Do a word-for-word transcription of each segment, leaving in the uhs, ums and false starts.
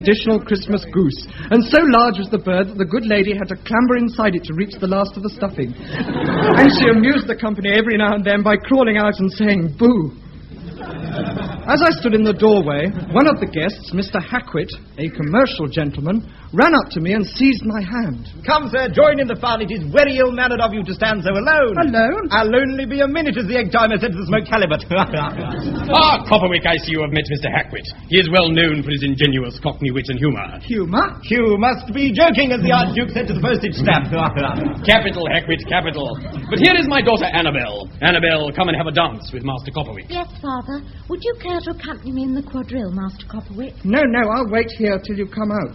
additional Christmas goose, and so large was the bird that the good lady had to clamber inside it to reach the last of the stuffing. And she amused the company every now and then by crawling out and saying, boo. As I stood in the doorway, one of the guests, Mister Hackwit, a commercial gentleman, ran up to me and seized my hand. Come, sir, join in the fun. It is very ill-mannered of you to stand so alone. Alone? I'll only be a minute as the egg-timer said to the smoked halibut. Ah, Copperwick, I see you have met Mister Hackwit. He is well known for his ingenuous cockney wit and humour. Humour? You must be joking, as the Archduke said to the postage stamp. Capital, Hackwit, capital. But here is my daughter, Annabel. Annabel, come and have a dance with Master Copperwick. Yes, Father. Would you care to accompany me in the quadrille, Master Copperwick? No, no, I'll wait here till you come out.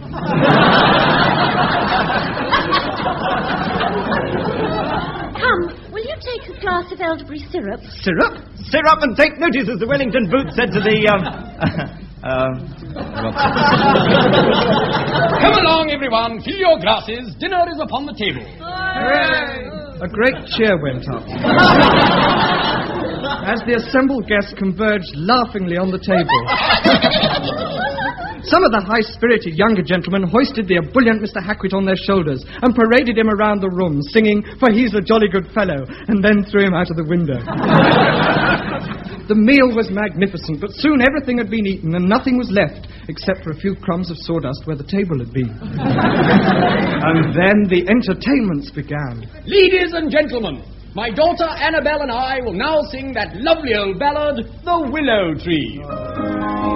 Come, will you take a glass of elderberry syrup? Syrup? Syrup and take notice, as the Wellington boot said to the, um... uh, Come along, everyone. Fill your glasses. Dinner is upon the table. Hooray! A great cheer went up as the assembled guests converged laughingly on the table. Some of the high-spirited younger gentlemen hoisted the ebullient Mister Hackwit on their shoulders and paraded him around the room, singing, "For he's a jolly good fellow," and then threw him out of the window. The meal was magnificent, but soon everything had been eaten and nothing was left, except for a few crumbs of sawdust where the table had been. And then the entertainments began. Ladies and gentlemen, my daughter Annabel and I will now sing that lovely old ballad, The Willow Tree.